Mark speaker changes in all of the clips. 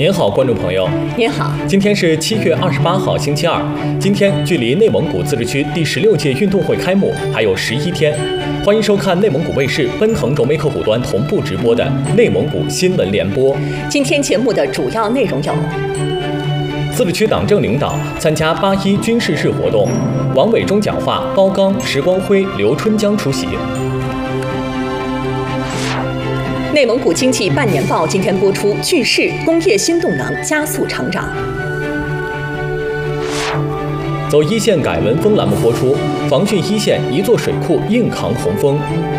Speaker 1: 您好，观众朋友。
Speaker 2: 您好，
Speaker 1: 今天是7月28号，星期二。今天距离内蒙古自治区第16届运动会开幕还有11天。欢迎收看内蒙古卫视奔腾轴媒客户端同步直播的内蒙古新闻联播。
Speaker 2: 今天节目的主要内容有：
Speaker 1: 自治区党政领导参加8·1军事日活动，王伟忠讲话，包刚、石光辉、刘春江出席。
Speaker 2: 内蒙古经济半年报今天播出，句式工业新动能加速成长。
Speaker 1: 走一线改文风栏目播出，防汛一线一座水库硬扛洪峰。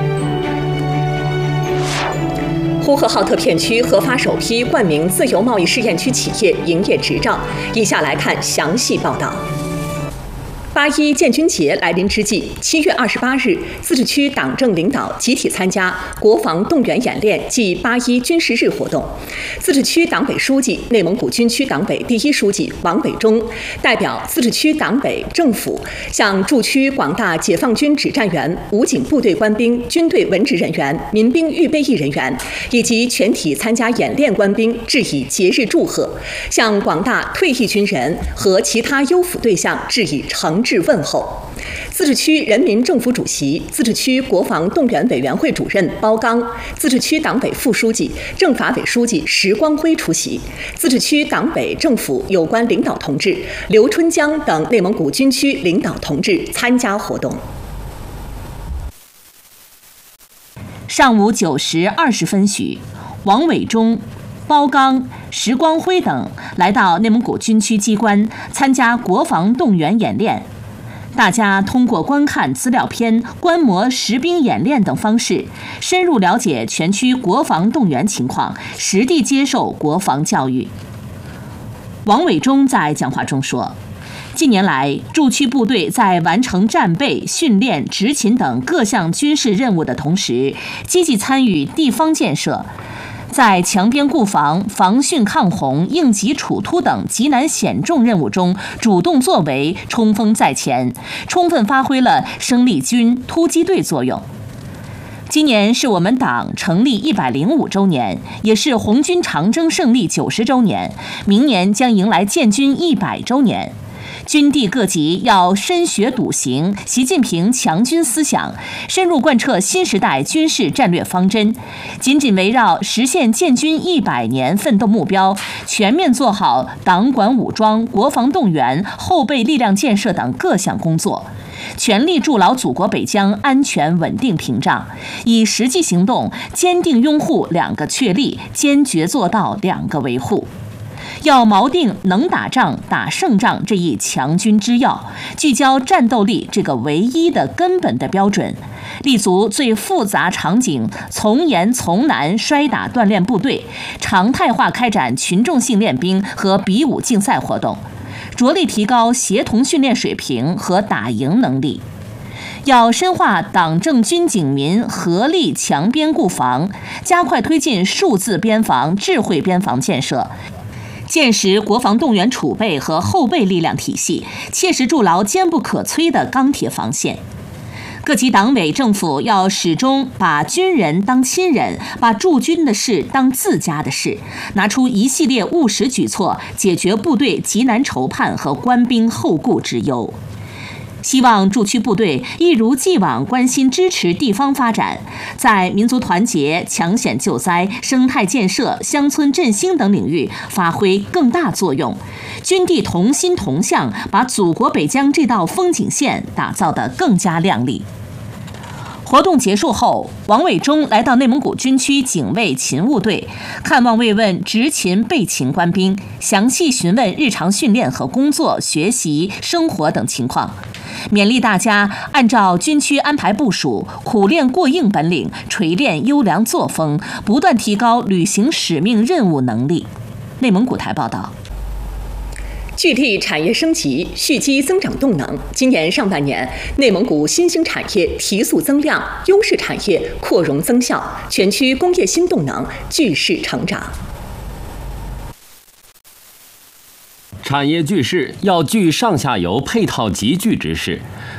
Speaker 2: 呼和浩特片区核发首批冠名自由贸易试验区企业营业执照。以下来看详细报道。8·1建军节来临之际，7月28日，自治区党政领导集体参加国防动员演练暨8·1军事日活动。自治区党委书记、内蒙古军区党委第一书记王伟忠代表自治区党委政府，向驻区广大解放军指战员、武警部队官兵、军队文职人员、民兵预备役人员以及全体参加演练官兵致以节日祝贺，向广大退役军人和其他优抚对象致以诚挚问候。自治区人民政府主席、自治区国防动员委员会主任包刚，自治区党委副书记、政法委书记石光辉出席，自治区党委政府有关领导同志、刘春江等内蒙古军区领导同志参加活动。
Speaker 3: 上午9时20分许，王伟忠、包刚、石光辉等来到内蒙古军区机关参加国防动员演练。大家通过观看资料片、观摩实兵演练等方式，深入了解全区国防动员情况，实地接受国防教育。王伟忠在讲话中说，近年来，驻区部队在完成战备、训练、执勤等各项军事任务的同时，积极参与地方建设，在强边固防、防汛抗洪、应急处突等极难险重任务中主动作为，冲锋在前，充分发挥了生力军、突击队作用。今年是我们党成立105周年，也是红军长征胜利90周年，明年将迎来建军100周年。军地各级要深学笃行习近平强军思想，深入贯彻新时代军事战略方针，紧紧围绕实现建军100年奋斗目标，全面做好党管武装、国防动员、后备力量建设等各项工作，全力筑牢祖国北疆安全稳定屏障，以实际行动坚定拥护2个确立，坚决做到2个维护。要锚定能打仗、打胜仗这一强军之要，聚焦战斗力这个唯一的根本的标准，立足最复杂场景，从严从难摔打锻炼部队，常态化开展群众性练兵和比武竞赛活动，着力提高协同训练水平和打赢能力。要深化党政军警民合力强边固防，加快推进数字边防、智慧边防建设，建实国防动员储备和后备力量体系，切实筑牢坚不可摧的钢铁防线。各级党委政府要始终把军人当亲人，把驻军的事当自家的事，拿出一系列务实举措，解决部队急难愁盼和官兵后顾之忧。希望驻区部队一如既往关心支持地方发展，在民族团结、抢险救灾、生态建设、乡村振兴等领域发挥更大作用，军地同心同向，把祖国北疆这道风景线打造得更加亮丽。活动结束后，王伟忠来到内蒙古军区警卫勤务队，看望慰问执勤备勤官兵，详细询问日常训练和工作、学习、生活等情况，勉励大家按照军区安排部署，苦练过硬本领，锤炼优良作风，不断提高履行使命任务能力。内蒙古台报道。
Speaker 2: 聚力产业升级，蓄积增长动能。今年上半年，内蒙古新兴产业提速增量，优势产业扩容增效，全区工业新动能巨势成长。
Speaker 4: 产业聚势要聚上下游配套集聚之势，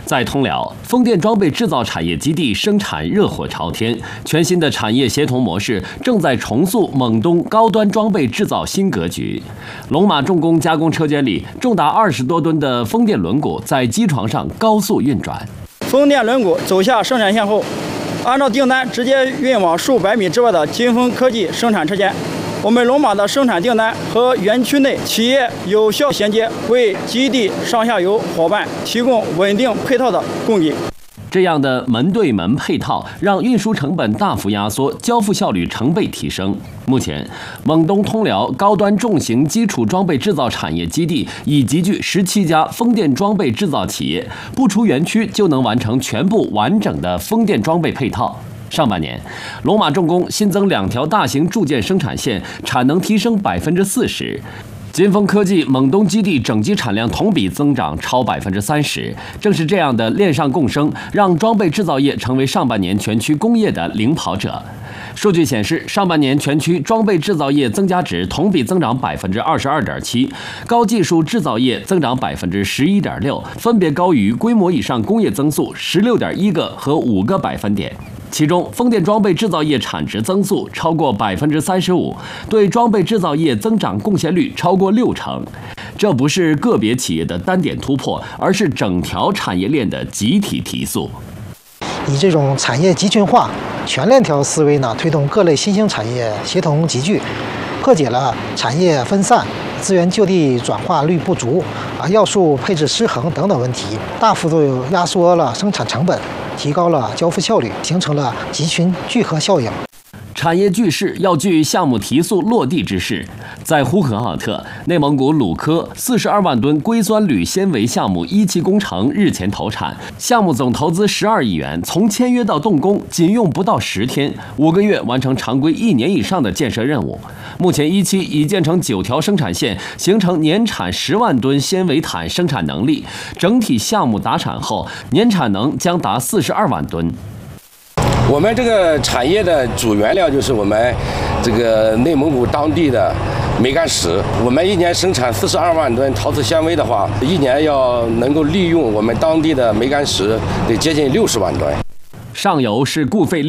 Speaker 1: 在通辽，风电装备制造产业基地生产热火朝天，全新的产业协同模式正在重塑蒙东高端装备制造新格局。龙马重工加工车间里，重达20多吨的风电轮毂在机床上高速运转。
Speaker 4: 风电轮毂走下生产线后，按照订单直接运往数百米之外的金风科技生产车间。我们龙马的生产订单和园区内企业有效衔接，为基地上下游伙伴提供稳定配套的供给。
Speaker 1: 这样的门对门配套，让运输成本大幅压缩，交付效率成倍提升。目前，蒙东通辽高端重型基础装备制造产业基地已集聚17家风电装备制造企业，不出园区就能完成全部完整的风电装备配套。上半年，龙马重工新增2条大型铸件生产线，产能提升40%。金风科技蒙东基地整机产量同比增长超30%。正是这样的链上共生，让装备制造业成为上半年全区工业的领跑者。数据显示，上半年全区装备制造业增加值同比增长22.7%，高技术制造业增长11.6%，分别高于规模以上工业增速16.1个和5个百分点。其中，风电装备制造业产值增速超过35%，对装备制造业增长贡献率超过60%。这不是个别企业的单点突破，而是整条产业链的集体提速。
Speaker 5: 以这种产业集群化、全链条思维呢，推动各类新兴产业协同集聚，破解了产业分散、资源就地转化率不足、要素配置失衡等等问题，大幅度压缩了生产成本，提高了交付效率，形成了集群聚合效应。
Speaker 1: 产业聚势要具项目提速落地之势。在呼和浩特，内蒙古鲁科42万吨硅酸铝纤维项目1期工程日前投产，项目总投资12亿元，从签约到动工仅用不到10天，5个月完成常规1年以上的建设任务。目前1期已建成9条生产线，形成年产10万吨纤维毯生产能力。整体项目达产后，年产能将达42万吨。
Speaker 6: 我们这个产业的主原料就是我们这个内蒙古当地的煤秆石。我们1年生产42万吨陶瓷纤维的话，1年要能够利用我们当地的煤秆石得接近60万吨。
Speaker 1: 上游是固废